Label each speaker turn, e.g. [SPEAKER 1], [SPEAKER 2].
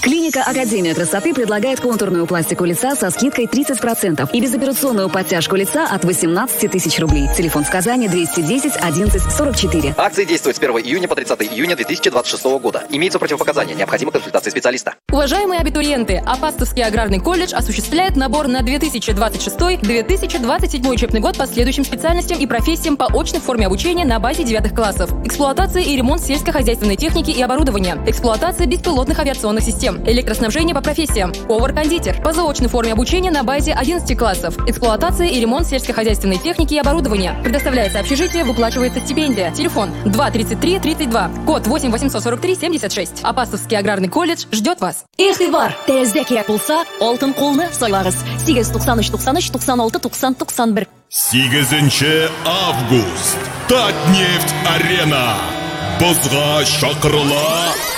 [SPEAKER 1] Клиника «Академия красоты» предлагает контурную пластику лица со скидкой 30% и безоперационную подтяжку лица от 18 тысяч рублей. Телефон в Казани 210 11 44.
[SPEAKER 2] Акции действуют с 1 июня по 30 июня 2026 года. Имеются противопоказания. Необходима консультация специалиста.
[SPEAKER 3] Уважаемые абитуриенты, Апастовский аграрный колледж осуществляет набор на 2026-2027 учебный год по следующим специальностям и профессиям по очной форме обучения на базе 9 классов. Эксплуатация и ремонт сельскохозяйственной техники и оборудования. Эксплуатация беспилотных авиационных систем. Электроснабжение по профессиям. Повар-кондитер. По заочной форме обучения на базе 11 классов. Эксплуатация и ремонт сельскохозяйственной техники и оборудования. Предоставляется общежитие, выплачивается стипендия. Телефон 23332. Код 884376. Апастовский аграрный колледж ждет вас.
[SPEAKER 4] Иг'тибар, тезде керек булса, алтын қолны сайлагыз. 893-93-96-90-91.
[SPEAKER 5] 8 август. Татнефть арена. Бозга шақырыла.